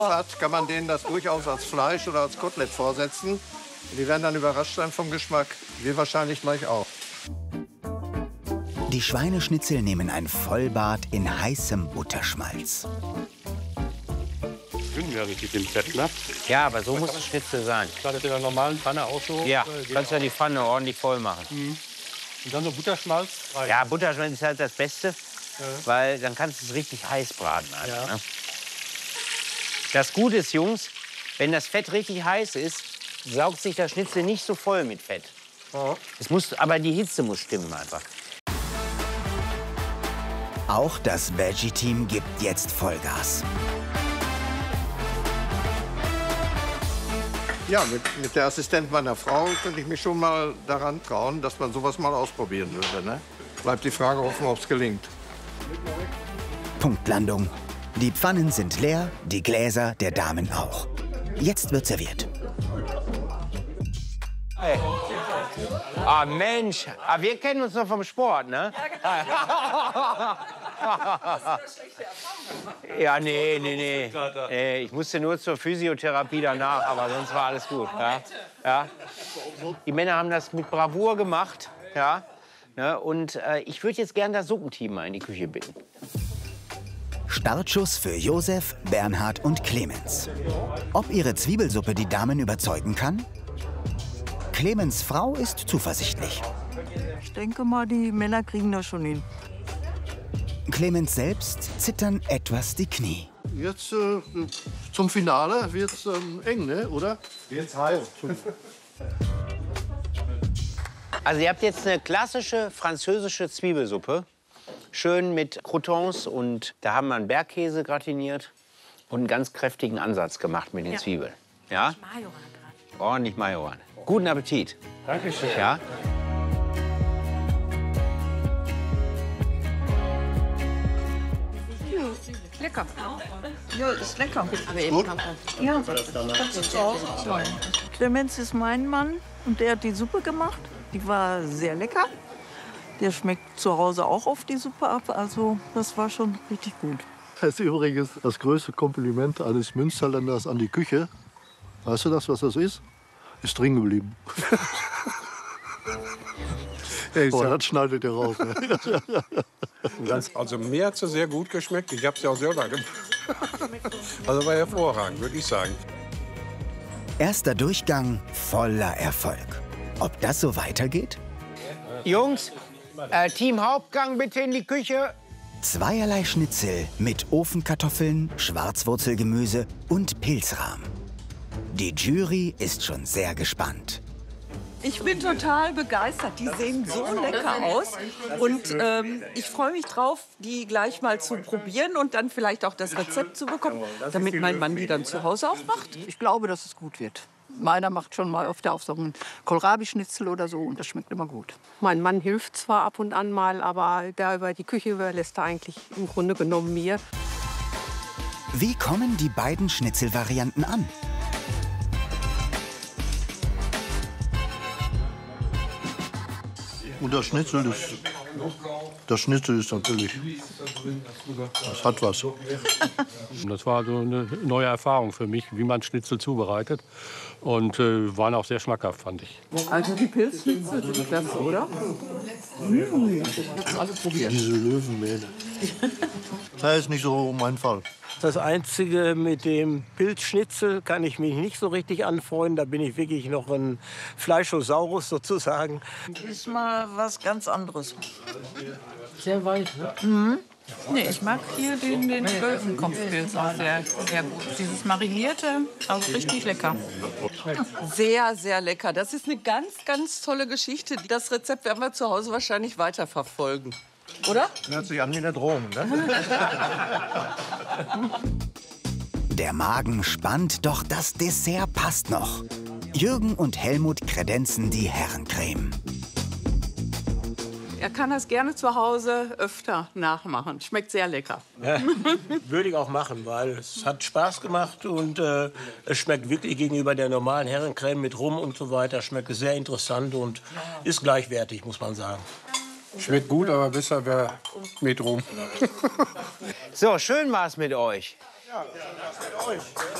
hat, kann man denen das durchaus als Fleisch oder als Kotelett vorsetzen. Die werden dann überrascht sein vom Geschmack. Wir wahrscheinlich gleich auch. Die Schweineschnitzel nehmen ein Vollbad in heißem Butterschmalz. Schwimmen ja richtig im Fett, ne? Ja, aber so muss ein Schnitzel sein. Gerade in der normalen Pfanne auch so. Ja, kannst ja die Pfanne ordentlich voll machen. Und dann so Butterschmalz rein. Ja, Butterschmalz ist halt das Beste, weil dann kannst du es richtig heiß braten. Also, Ja. ne? Das Gute ist, Jungs, wenn das Fett richtig heiß ist, saugt sich das Schnitzel nicht so voll mit Fett. Es muss, aber die Hitze muss stimmen einfach. Auch das Veggie-Team gibt jetzt Vollgas. Ja, mit der Assistentin meiner Frau könnte ich mich schon mal daran trauen, dass man sowas mal ausprobieren würde. Ne? Bleibt die Frage offen, ob es gelingt. Punktlandung. Die Pfannen sind leer, die Gläser der Damen auch. Jetzt wird serviert. Hey. Ah, Mensch, wir kennen uns noch vom Sport, ne? Ja, nee. Ich musste nur zur Physiotherapie danach, aber sonst war alles gut. Ja. Die Männer haben das mit Bravour gemacht. Ja. Ne? Und ich würde jetzt gerne das Suppenteam mal in die Küche bitten. Startschuss für Josef, Bernhard und Clemens. Ob ihre Zwiebelsuppe die Damen überzeugen kann? Clemens' Frau ist zuversichtlich. Ich denke mal, die Männer kriegen das schon hin. Clemens selbst zittern etwas die Knie. Jetzt zum Finale wird es eng, ne? Oder? Jetzt heiß. Also ihr habt jetzt eine klassische französische Zwiebelsuppe. Schön mit Croutons und da haben wir einen Bergkäse gratiniert und einen ganz kräftigen Ansatz gemacht mit den Zwiebeln. Ja? Ordentlich Majoran. Guten Appetit. Dankeschön. Ja? Lecker. Ja, ist lecker. Gut. Ja, das ist auch toll. Clemens ist mein Mann und der hat die Suppe gemacht. Die war sehr lecker. Der schmeckt zu Hause auch auf die Suppe ab. Also das war schon richtig gut. Das ist übrigens das größte Kompliment eines Münsterländers an die Küche. Weißt du das, was das ist? Ist drin geblieben. Oh, das schneidet ihr raus. Ne? Also mir hat es sehr gut geschmeckt. Ich habe es ja auch selber gemacht. Also war hervorragend, würde ich sagen. Erster Durchgang voller Erfolg. Ob das so weitergeht? Jungs, Team Hauptgang bitte in die Küche. Zweierlei Schnitzel mit Ofenkartoffeln, Schwarzwurzelgemüse und Pilzrahm. Die Jury ist schon sehr gespannt. Ich bin total begeistert. Die sehen so lecker aus. Und ich freue mich drauf, die gleich mal zu probieren und dann vielleicht auch das Rezept zu bekommen, damit mein Mann die dann zu Hause auch macht. Ich glaube, dass es gut wird. Meiner macht schon mal öfter auf so einen Kohlrabi-Schnitzel oder so und das schmeckt immer gut. Mein Mann hilft zwar ab und an mal, aber die Küche überlässt er eigentlich im Grunde genommen mir. Wie kommen die beiden Schnitzelvarianten an? Und das Schnitzel ist natürlich, das hat was. Das war so eine neue Erfahrung für mich, wie man Schnitzel zubereitet. Und waren auch sehr schmackhaft, fand ich. Also die Pilzschnitzel sind klasse, oder? Diese Löwenmähne. Das ist nicht so mein Fall. Das Einzige mit dem Pilzschnitzel kann ich mich nicht so richtig anfreunden. Da bin ich wirklich noch ein Fleischosaurus sozusagen. Ist mal was ganz anderes. Sehr weich, ne? Nee, ich mag hier den Löwenkopfpilz auch sehr gut. Dieses Marinierte, also richtig lecker. Sehr, sehr lecker. Das ist eine ganz, ganz tolle Geschichte. Das Rezept werden wir zu Hause wahrscheinlich weiterverfolgen. Oder? Hört sich an wie eine Drohung, ne? Der Magen spannt, doch das Dessert passt noch. Jürgen und Helmut kredenzen die Herrencreme. Er kann das gerne zu Hause öfter nachmachen. Schmeckt sehr lecker. Ja, würde ich auch machen, weil es hat Spaß gemacht und es schmeckt wirklich gegenüber der normalen Herrencreme mit Rum und so weiter, schmeckt es sehr interessant und ist gleichwertig, muss man sagen. Schmeckt gut, aber besser wäre mit rum. So, schön war's mit euch. Ja, was mit euch?